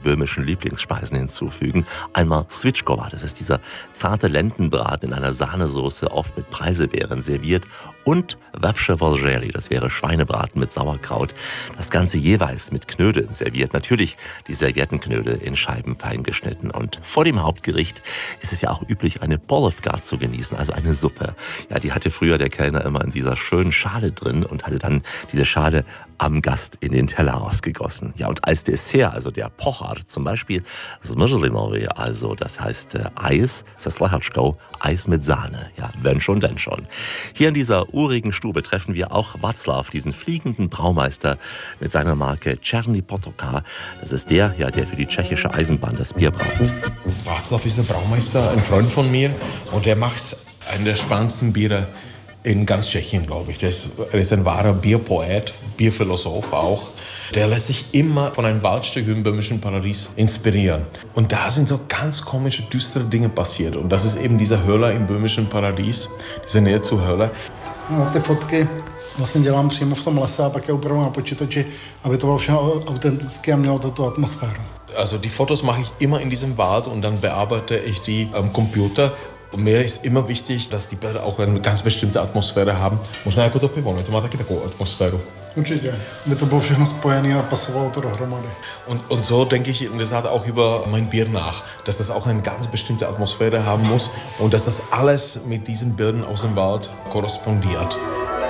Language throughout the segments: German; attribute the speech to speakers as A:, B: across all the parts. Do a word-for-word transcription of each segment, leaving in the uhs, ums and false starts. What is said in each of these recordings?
A: böhmischen Lieblingsspeisen hinzufügen. Einmal Svičkova, das ist dieser zarte Lendenbraten in einer Sahnesoße, oft mit Preiselbeeren serviert. Und Vepře volželi, das wäre Schweinebraten mit Sauerkraut. Das Ganze jeweils mit Knödeln serviert. Natürlich die Serviettenknödel in Scheiben fein geschnitten. Und vor dem Hauptgericht ist es ja auch üblich, eine polivka zu genießen, also eine Suppe. Ja, die hatte früher der Kellner immer in dieser schönen Schale drin und hatte dann diese Schale am Gast in den Teller ausgegossen. Ja, und als Dessert, also der Pochar, zum Beispiel Zmrzlinovi, also das heißt äh, Eis, Seslehatschko, Eis mit Sahne. Ja, wenn schon, denn schon. Hier in dieser urigen Stube treffen wir auch Václav, diesen fliegenden Braumeister mit seiner Marke Černý Potoka. Das ist der, ja, der für die tschechische Eisenbahn das Bier braut.
B: Václav ist der Braumeister, ein Freund von mir, und der macht einen der spannendsten Biere in ganz Tschechien, glaube ich. Der ist, er ist ein wahrer Bierpoet, Bierphilosoph auch. Der lässt sich immer von einem Waldstück im böhmischen Paradies inspirieren. Und da sind so ganz komische, düstere Dinge passiert. Und das ist eben dieser Höller im böhmischen Paradies, diese Nähe zu Höller.
C: No, ty fotky vlastně dělám přímo v tom lese a pak je upravu na počítači, aby to bylo všechno autentické a mělo to tu atmosféru.
B: Also die Fotos mache ich immer in diesem Wald und dann bearbeite ich die am Computer. Und mir ist immer wichtig, dass die Bilder auch eine ganz bestimmte Atmosphäre haben. Možná jako to pivo, ne? To má taky takovou atmosféru.
C: Určitě. By to bylo všechno spojené a pasovalo to dohromady.
B: Und, und so denke ich in der Tat auch über mein Bier nach, dass das auch eine ganz bestimmte Atmosphäre haben muss und dass das alles mit diesen Bildern aus dem Wald korrespondiert.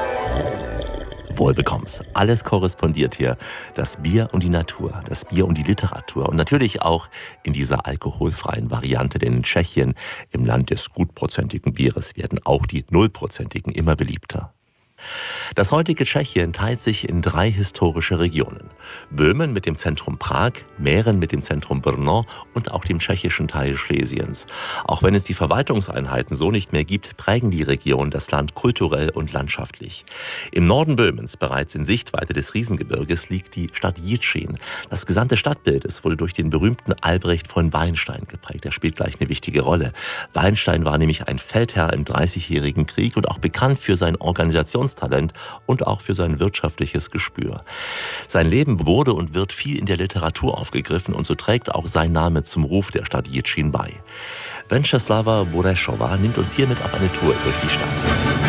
A: Wohl bekomm's. Alles korrespondiert hier. Das Bier und die Natur, das Bier und die Literatur und natürlich auch in dieser alkoholfreien Variante, denn in Tschechien, im Land des gutprozentigen Bieres, werden auch die nullprozentigen immer beliebter. Das heutige Tschechien teilt sich in drei historische Regionen. Böhmen mit dem Zentrum Prag, Mähren mit dem Zentrum Brno und auch dem tschechischen Teil Schlesiens. Auch wenn es die Verwaltungseinheiten so nicht mehr gibt, prägen die Region das Land kulturell und landschaftlich. Im Norden Böhmens, bereits in Sichtweite des Riesengebirges, liegt die Stadt Jičín. Das gesamte Stadtbild ist wurde durch den berühmten Albrecht von Wallenstein geprägt. Er spielt gleich eine wichtige Rolle. Wallenstein war nämlich ein Feldherr im Dreißigjährigen Krieg und auch bekannt für sein Organisationstalent und auch für sein wirtschaftliches Gespür. Sein Leben wurde und wird viel in der Literatur aufgegriffen und so trägt auch sein Name zum Ruf der Stadt Jičín bei. Wenceslava Burešová nimmt uns hiermit auf eine Tour durch die Stadt.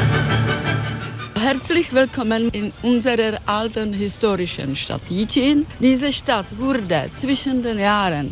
D: Herzlich willkommen in unserer alten historischen Stadt Jičín. Diese Stadt wurde zwischen den Jahren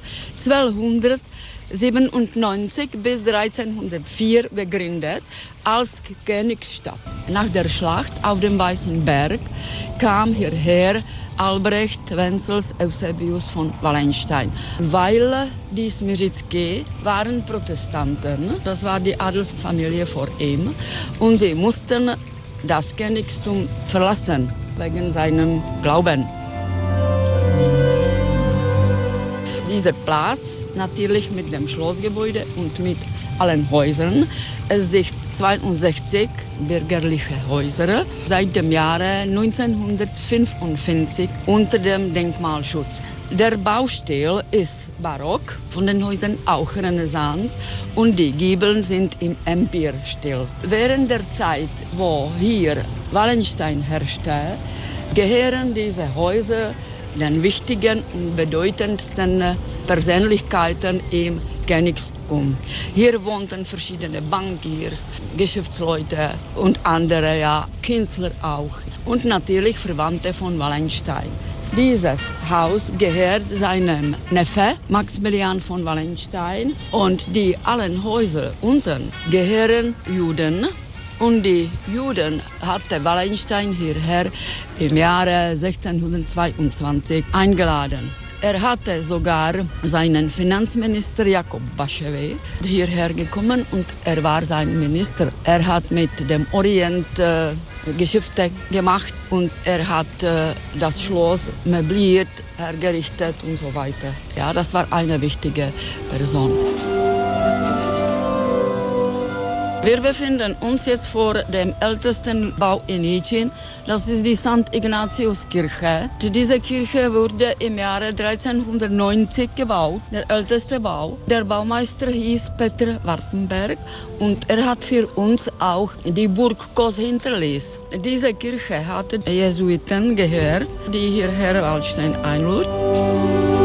D: zwölfhundertsiebenundneunzig bis dreizehnhundertvier gegründet als Königsstadt. Nach der Schlacht auf dem Weißen Berg kam hierher Albrecht Wenzels Eusebius von Wallenstein, weil die Smiřicky waren Protestanten, das war die Adelsfamilie vor ihm, und sie mussten das Königstum verlassen wegen seinem Glauben. Dieser Platz, natürlich mit dem Schlossgebäude und mit allen Häusern, es sind zweiundsechzig bürgerliche Häuser seit dem Jahre neunzehnhundertfünfundfünfzig unter dem Denkmalschutz. Der Baustil ist barock, von den Häusern auch Renaissance und die Giebel sind im Empirstil. Während der Zeit, wo hier Wallenstein herrschte, gehören diese Häuser den wichtigen und bedeutendsten Persönlichkeiten im Königstum. Hier wohnten verschiedene Bankiers, Geschäftsleute und andere, ja, Künstler auch. Und natürlich Verwandte von Wallenstein. Dieses Haus gehört seinem Neffe Maximilian von Wallenstein und die allen Häuser unten gehören Juden. Und die Juden hatte Wallenstein hierher im Jahre sechzehnhundertzweiundzwanzig eingeladen. Er hatte sogar seinen Finanzminister Jakob Baševy hierher gekommen und er war sein Minister. Er hat mit dem Orient äh, Geschäfte gemacht und er hat äh, das Schloss möbliert, hergerichtet und so weiter. Ja, das war eine wichtige Person. Wir befinden uns jetzt vor dem ältesten Bau in Jičín. Das ist die Sankt Ignatiuskirche. Diese Kirche wurde im Jahre dreizehnhundertneunzig gebaut, der älteste Bau. Der Baumeister hieß Petr Wartenberg und er hat für uns auch die Burg Kos hinterließ. Diese Kirche hatte Jesuiten gehört, die hierher Waldstein einlud.